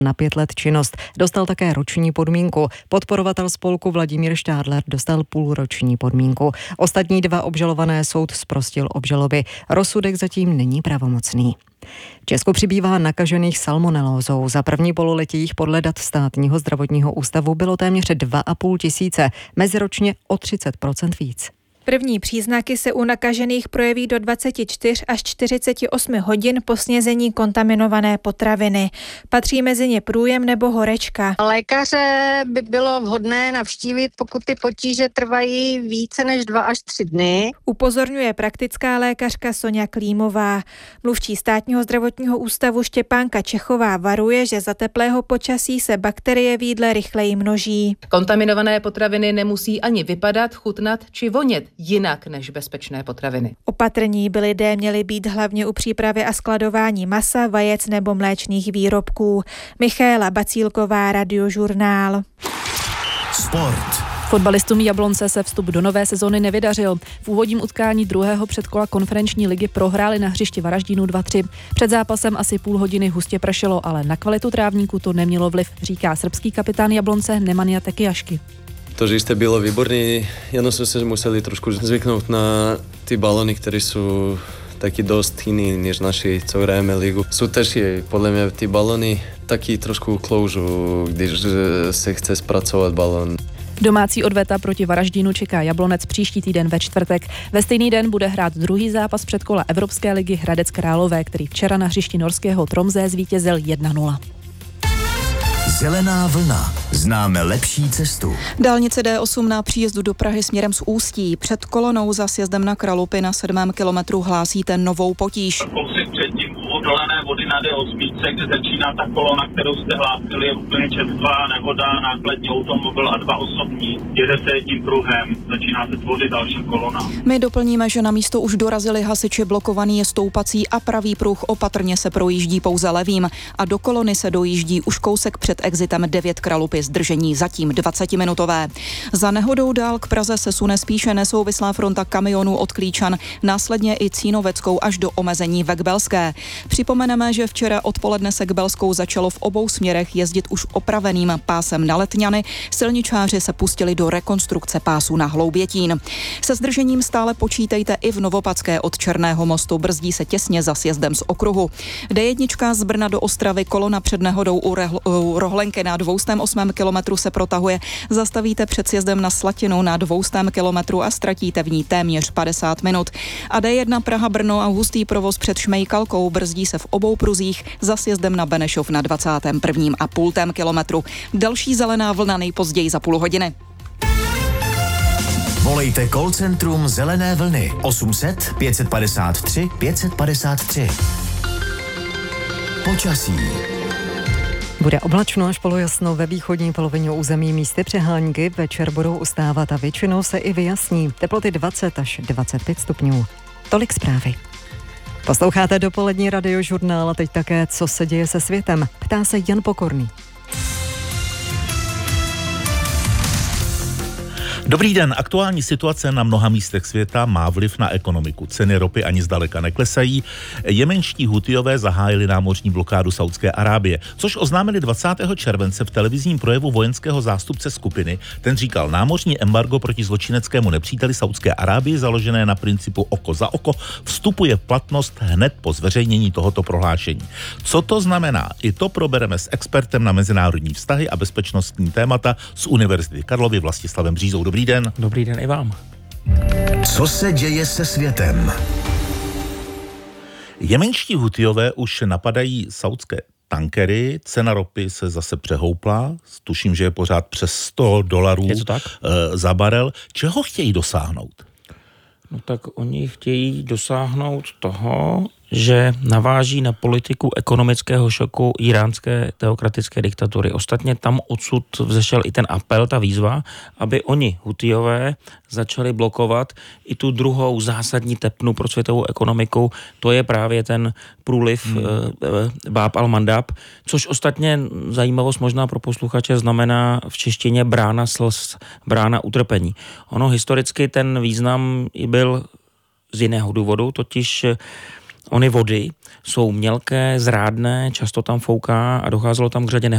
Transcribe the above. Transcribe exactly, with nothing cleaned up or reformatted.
na pět let činnost. Dostal také roční podmínku. Podporovatel spolku Vladimír Štádler dostal půlroční podmínku. Ostatní dva obžalované soud zprostil obžaloby. Rozsudek zatím není pravomocný. V Česku přibývá nakažených salmonelózou. Za první pololetí jich podle dat Státního zdravotního ústavu bylo téměř dva a půl tisíce, meziročně o třicet procent víc. První příznaky se u nakažených projeví do dvacet čtyři až čtyřicet osm hodin po snězení kontaminované potraviny. Patří mezi ně průjem nebo horečka. Lékaře by bylo vhodné navštívit, pokud ty potíže trvají více než dva až tři dny. Upozorňuje praktická lékařka Soňa Klímová. Mluvčí Státního zdravotního ústavu Štěpánka Čechová varuje, že za teplého počasí se bakterie v jídle rychleji množí. Kontaminované potraviny nemusí ani vypadat, chutnat či vonět jinak než bezpečné potraviny. Opatrní by lidé měli být hlavně u přípravy a skladování masa, vajec nebo mléčných výrobků. Michaela Bacílková, Radiožurnál. Sport. Fotbalistům Jablonce se vstup do nové sezony nevydařil. V úvodním utkání druhého předkola konferenční ligy prohráli na hřišti Varaždínu dva tři. Před zápasem asi půl hodiny hustě pršelo, ale na kvalitu trávníku to nemělo vliv, říká srbský kapitán Jablonce Nemanja Tekiašky. To žisté bylo výborné, jenom jsme se museli trošku zvyknout na ty balóny, které jsou taky dost jiný než naši, co hrajeme ligu. Jsou těžší, podle mě ty balóny taky trošku kloužou, když se chce zpracovat balón. Domácí odveta proti Varaždínu čeká Jablonec příští týden ve čtvrtek. Ve stejný den bude hrát druhý zápas předkola Evropské ligy Hradec Králové, který včera na hřišti norského Tromsø zvítězil jedna nula. Zelená vlna. Známe lepší cestu. Dálnice D osm na příjezdu do Prahy směrem z Ústí. Před kolonou za sjezdem na Kralupy na sedmém kilometru hlásíte novou potíž. Kousek předtím u oddolené vody na D osm, kde začíná ta kolona, kterou jste hlásili, je úplně čerstvá nehoda, nákladní automobil a dva osobní. Jede se jedním pruhem, začíná se tvořit další kolona. My doplníme, že na místo už dorazili hasiči, blokovaný je stoupací a pravý pruh, opatrně se projíždí pouze levým a do kolony se dojíždí už kousek před exitem devět Kralupy, zdržení zatím dvacetiminutové. Za nehodou dál k Praze se sune spíše nesouvislá fronta kamionů od Klíčan, následně i Cínoveckou až do omezení ve Kbelské. Připomeneme, že včera odpoledne se Kbelskou začalo v obou směrech jezdit už opraveným pásem na Letňany. Silničáři se pustili do rekonstrukce pásu na Hloubětín. Se zdržením stále počítejte i v Novopadské od Černého mostu, brzdí se těsně za sjezdem z okruhu. D jedna z Brna do Ostravy, kolona před nehodou u, rehl, u Rohlenky na dvě stě osm kilometrů se protahuje. Zastavíte před sjezdem na Slatinu na dvě stě kilometrů a ztratíte v ní téměř padesát minut. A D jedna Praha Brno a hustý provoz před Šmejkalkou, brzdí se v obou pruzích za sjezdem na Benešov na dvacátém prvním a půl kilometru. Další zelená vlna nejpozději za půl hodiny. Volejte call centrum Zelené vlny osm set pět padesát tři pět padesát tři. Počasí. Bude oblačno až polojasno ve východní polovině území, místy přehánky, večer budou ustávat a většinou se i vyjasní. Teploty dvacet až dvacet pět stupňů. Tolik zprávy. Posloucháte dopolední Radiožurnál a teď také, co se děje se světem. Ptá se Jan Pokorný. Dobrý den. Aktuální situace na mnoha místech světa má vliv na ekonomiku. Ceny ropy ani zdaleka neklesají. Jemenští Hutijové zahájili námořní blokádu Saúdské Arábie, což oznámili dvacátého července v televizním projevu vojenského zástupce skupiny. Ten říkal, námořní embargo proti zločineckému nepříteli Saúdské Arábii, založené na principu oko za oko, vstupuje v platnost hned po zveřejnění tohoto prohlášení. Co to znamená? I to probereme s expertem na mezinárodní vztahy a bezpečnostní témata z Univerzity Karlovy Vlastislavem Břízou. Dobrý den. Dobrý den i vám. Co se děje se světem? Jemenští Hutijové už napadají saúdské tankery, cena ropy se zase přehoupla, tuším, že je pořád přes sto dolarů za barel. Čeho chtějí dosáhnout? No tak oni chtějí dosáhnout toho, že naváží na politiku ekonomického šoku iránské teokratické diktatury. Ostatně tam odsud vzešel i ten apel, ta výzva, aby oni, Hutijové, začali blokovat i tu druhou zásadní tepnu pro světovou ekonomiku. To je právě ten průliv hmm. Báb al-Mandab, což ostatně zajímavost možná pro posluchače znamená v češtině brána slz, brána utrpení. Ono historicky ten význam i byl z jiného důvodu, totiž ony vody jsou mělké, zrádné, často tam fouká a docházelo tam k řadě